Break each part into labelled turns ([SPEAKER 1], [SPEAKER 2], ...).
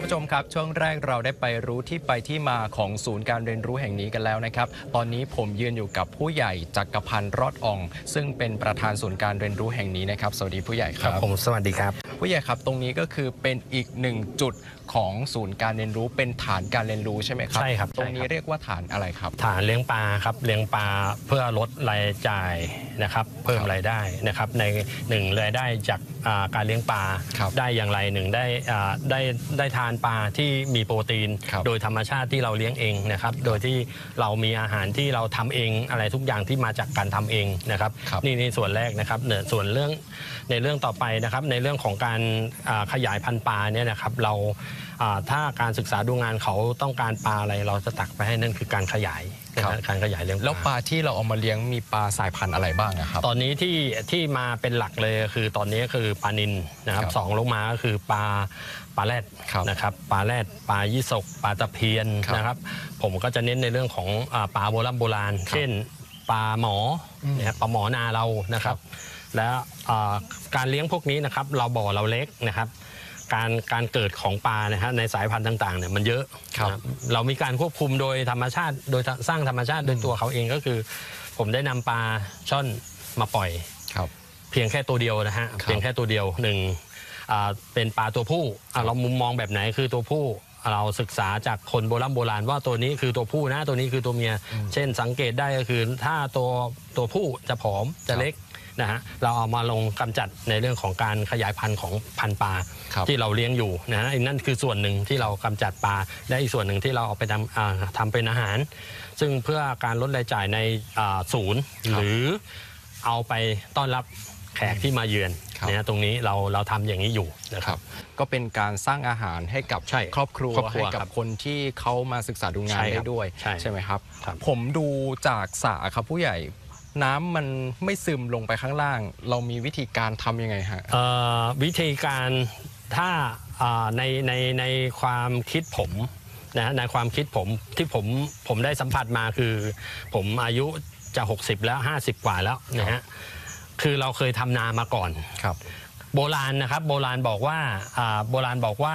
[SPEAKER 1] ผู้ชมครับช่วงแรกเราได้ไปรู้ที่ไปที่มาของศูนย์การเรียนรู้แห่งนี้กันแล้วนะครับตอนนี้ผมยืนอยู่กับผู้ใหญ่จักรพันธ์รอดอ่องซึ่งเป็นประธานศูนย์การเรียนรู้แห่งนี้นะครับสวัสดีผู้ใหญ่ครับ
[SPEAKER 2] ผมสวัสดีครับ
[SPEAKER 1] ผู้ใหญ่ครับตรงนี้ก็คือเป็นอีกหนึ่งจุดของศูนย์การเรียนรู้เป็นฐานการเรียนรู้ใช่ไหมครับ
[SPEAKER 2] ใช่ครับ
[SPEAKER 1] ตรงนี้เรียกว่าฐานอะไรครับ
[SPEAKER 2] ฐานเลี้ยงปลาครับเลี้ยงปลาเพื่อลดรายจ่ายนะครับเพิ่มรายได้นะครับในหนึ่งรายได้จากการเลี้ยงปลาได้อย่างไรหนึ่งได้ทานปลาที่มีโปรตีนโดยธรรมชาติที่เราเลี้ยงเองนะครับโดยที่เรามีอาหารที่เราทำเองอะไรทุกอย่างที่มาจากการทำเองนะครับนี่ส่วนแรกนะครับส่วนในเรื่องต่อไปนะครับในเรื่องของการขยายพันธุ์ปลาเนี่ยนะครับเราถ้าการศึกษาดูงานเขาต้องการปลาอะไรเราจะตักไปให้นั่นคือการขยายการขยายเลี้ยง
[SPEAKER 1] แล้วปลาที่เราเอามาเลี้ยงมีปลาสายพันธุ์อะไรบ้างครับ
[SPEAKER 2] ตอนนี้ที่มาเป็นหลักเลยคือตอนนี้คือปลานิลนะครับสองลงมาก็คือปลาแรดนะครับปลาแรดปลายี่สกปลาตะเพียนนะครับผมก็จะเน้นในเรื่องของปลาโบราณเช่นปลาหมอปลาหมอนาเรานะครับแล้วการเลี้ยงพวกนี้นะครับเราบ่อเราเล็กนะครับการเกิดของปลานะฮะในสายพันธุ์ต่างๆเนี่ยมันเยอะเรามีการควบคุมโดยธรรมชาติโดยสร้างธรรมชาติโดยตัวเขาเองก็คือผมได้นำปลาช่อนมาปล่อยเพียงแค่ตัวเดียวนะฮะเพียงแค่ตัวเดียวหนึ่งเป็นปลาตัวผู้เรามุมมองแบบไหนคือตัวผู้เราศึกษาจากคนโบราณว่าตัวนี้คือตัวผู้นะตัวนี้คือตัวเมียเช่นสังเกตได้ก็คือถ้าตัวผู้จะผอมจะเล็กนะฮะเราเอามาลงกำจัดในเรื่องของการขยายพันธุ์ของพันธุ์ปลาที่เราเลี้ยงอยู่นะฮะนั่นคือส่วนหนึ่งที่เรากำจัดปลาและอีกส่วนหนึ่งที่เราเอาไปทำเป็นอาหารซึ่งเพื่อการลดรายจ่ายในศูนย์หรือเอาไปต้อนรับแขกที่มาเยือนเนี่ยตรงนี้เราทำอย่างนี้อยู่นะครับ
[SPEAKER 1] ก็เป็นการสร้างอาหารให้กับครอบครัวให้กับคนที่เขามาศึกษาดูงานได้ด้วยใช่ไหมครับผมดูจากสระครับผู้ใหญ่น้ำมันไม่ซึมลงไปข้างล่างเรามีวิธีการทำยังไงฮะ
[SPEAKER 2] วิธีการถ้าในความคิดผมนะในความคิดผมที่ผมได้สัมผัสมาคือผมอายุจะ60แล้ว50กว่าแล้วนะฮะคือเราเคยทำนามาก่อน
[SPEAKER 1] ครับ
[SPEAKER 2] โบราณนะครับโบราณบอกว่า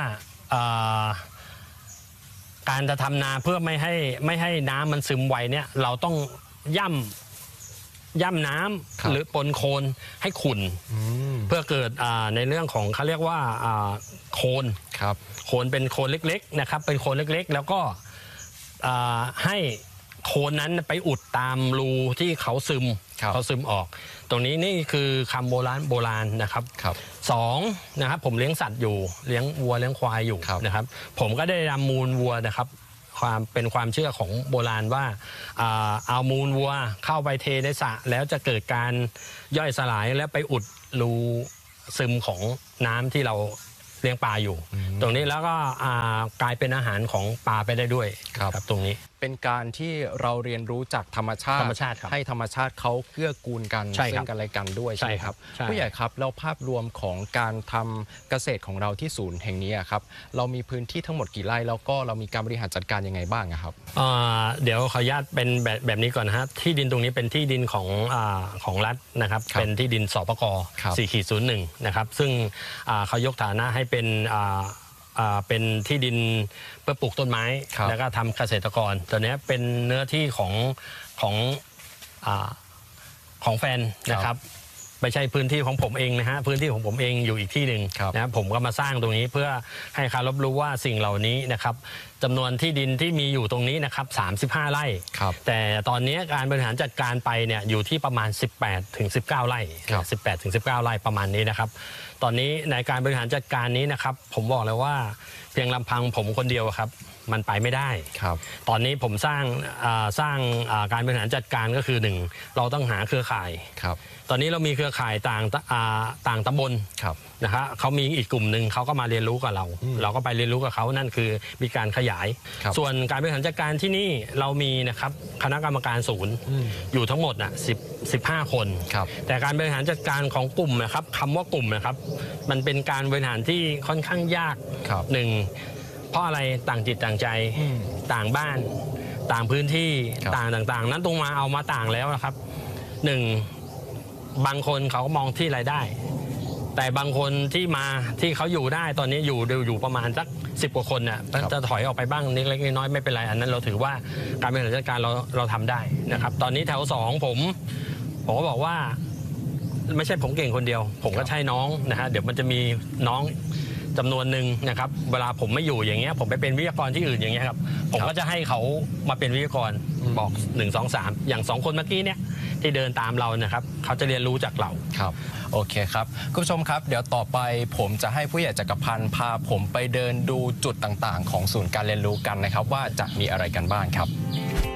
[SPEAKER 2] การจะทำนาเพื่อไม่ให้น้ำมันซึมไวเนี่ยเราต้องย่ำน้ำหรือปนโคลนให้ขุ่นเพื่อเกิดในเรื่องของเขาเรียกว่าโคลนโคลนเป็นโคลนเล็กๆนะครับเป็นโคลนเล็กๆแล้วก็ให้โคลนนั้นไปอุดตามรูที่เขาซึมออกตรงนี้นี่คือคำโบราณนะครับสองนะครับผมเลี้ยงสัตว์อยู่เลี้ยงวัวเลี้ยงควายอยู่นะครับผมก็ได้นำมูลวัวนะครับเป็นความเชื่อของโบราณว่าเอามูลวัวเข้าไปเทในสระแล้วจะเกิดการย่อยสลายและไปอุดรูซึมของน้ำที่เราเลี้ยงปลาอยู่ตรงนี้แล้วก็กลายเป็นอาหารของปลาไปได้ด้วยครับตรงนี้
[SPEAKER 1] เป็นการที่เราเรียนรู้จากธรรมชาติให้ธรรมชาติเขาเกื้อกูลกันซึ่งกันและกันด้วยใช่ครับผู้ใหญ่ครับแล้วภาพรวมของการทำเกษตรของเราที่ศูนย์แห่งนี้ครับเรามีพื้นที่ทั้งหมดกี่ไร่แล้วก็เรามีการบริหารจัดการยังไงบ้างครับ
[SPEAKER 2] เดี๋ยวขออนุญาตเป็นแบบนี้ก่อนนะฮะที่ดินตรงนี้เป็นที่ดินของรัฐนะครับเป็นที่ดินสปก.4/01นะครับซึ่งเขายกฐานะให้เป็นที่ดินเพื่อปลูกต้นไม้แล้วก็ทำเกษตรกรตัวนี้เป็นเนื้อที่ของแฟนนะครับไม่ใช่พื้นที่ของผมเองนะฮะพื้นที่ของผมเองอยู่อีกที่หนึ่งนะผมก็มาสร้างตรงนี้เพื่อให้เขารับรู้ว่าสิ่งเหล่านี้นะครับจำนวนที่ดินที่มีอยู่ตรงนี้นะครับ35 ไร่แต่ตอนนี้การบริหารจัดการไปเนี่ยอยู่ที่ประมาณ18-19 ไร่18-19 ไร่ประมาณนี้นะครับตอนนี้ในการบริหารจัดการนี้นะครับผมบอกเลยว่าเพียงลำพังผมคนเดียวครับมันไปไม่ได้ตอนนี้ผมสร้างการบริหารจัดการก็คือ1เราต้องหาเครือข่ายตอนนี้เรามีเครือข่ายต่างตำบลนะครับเขามีอีกกลุ่มหนึ่งเขาก็มาเรียนรู้กับเราก็ไปเรียนรู้กับเขานั่นคือมีการขยายส่วนการบริหารจัดการที่นี่เรามีนะครับคณะกรรมการศูนย์อยู่ทั้งหมด15 คนแต่การบริหารจัดการของกลุ่มนะครับคำว่ากลุ่มนะครับมันเป็นการบริหารที่ค่อนข้างยากหนึ่งเพราะอะไรต่างจิตต่างใจต่างบ้านต่างพื้นที่ต่างนั้นตรงมาเอามาต่างแล้วนะครับ1บางคนเขามองที่รายได้แต่บางคนที่มาที่เขาอยู่ได้ตอนนี้อยู่ประมาณสัก10 กว่าคนเนี่ยจะถอยออกไปบ้างเล็กๆน้อยๆไม่เป็นไรอันนั้นเราถือว่าการบริหารจัดการเราทำได้นะครับตอนนี้แถว2ผมก็บอกว่าไม่ใช่ผมเก่งคนเดียวผมก็ใช่น้องนะฮะเดี๋ยวมันจะมีน้องจำนวนหนึ่งนะครับเวลาผมไม่อยู่อย่างเงี้ยผมไปเป็นวิทยากรที่อื่นอย่างเงี้ยครับผมก็จะให้เขามาเป็นวิทยากรบอก1 2 3อย่าง2 คนเมื่อกี้เนี่ยที่เดินตามเรานะครับเขาจะเรียนรู้จากเรา
[SPEAKER 1] ครับโอเคครับคุณผู้ชมครับเดี๋ยวต่อไปผมจะให้ผู้ใหญ่จักรพันธ์พาผมไปเดินดูจุดต่างๆของศูนย์การเรียนรู้กันนะครับว่าจะมีอะไรกันบ้างครับ